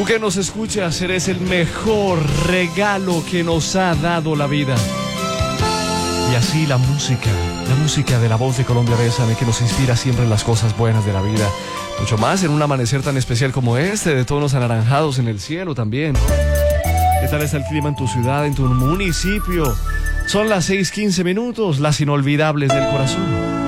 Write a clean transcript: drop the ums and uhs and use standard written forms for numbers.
Tú que nos escuchas, eres el mejor regalo que nos ha dado la vida. Y así la música de La Voz de Colombia Bésame, que nos inspira siempre en las cosas buenas de la vida. Mucho más en un amanecer tan especial como este, de tonos anaranjados en el cielo también, ¿no? ¿Qué tal está el clima en tu ciudad, en tu municipio? Son las 6:15, las inolvidables del corazón.